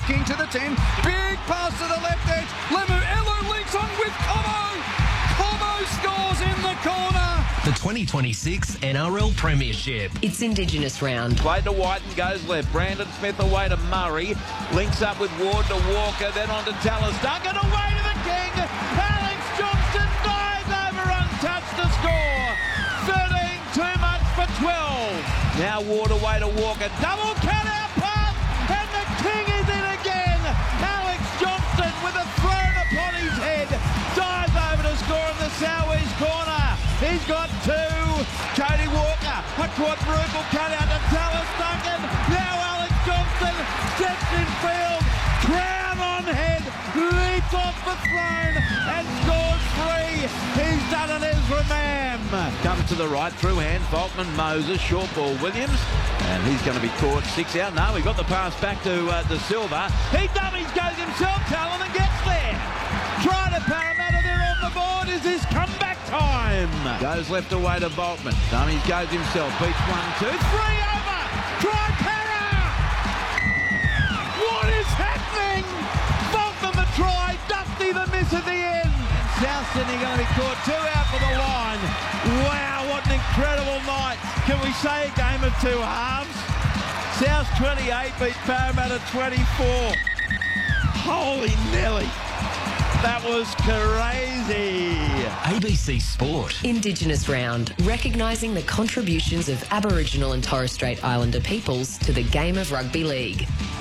King to the 10. Big pass to the left edge. Lemuelu links on with Como. Como scores in the corner. The 2026 NRL Premiership. It's Indigenous round. Played to Whiten, goes left. Brandon Smith away to Murray. Links up with Ward to Walker, then on to Tallis Duncan. Away to the King. Alex Johnston dives over untouched to score. 13 too much for 12. Now Ward away to Walker. Double cut out pass. And the King is in again. Alex Johnston with a thrown upon his head. Dives over to score in the southeast corner. He's got two. Cody Walker, a quadruple cut out to Tallis Duncan. Now Alex Johnston steps in field. Crown on head. Leaps off the throne and scores three. He's done an Ezra Mam. Comes to the right through hand. Falkman, Moses, short ball Williams. And he's going to be caught 6 out. No, he got the pass back to De Silva. He dummies, goes himself, Talon, and gets there. Try to Parramatta, they're on the board. Is this comeback time? Goes left away to Boltman. Dummies goes himself. Beats 1, 2, 3 over. Try Para. What is happening? Boltman the try. Dusty the miss at the end. South Sydney going to be caught 2 out for the line. Wow, what an incredible night. Can we say a game of two halves? South 28 beat Parramatta 24. Holy Nelly. That was crazy. ABC Sport. Indigenous round, recognising the contributions of Aboriginal and Torres Strait Islander peoples to the game of rugby league.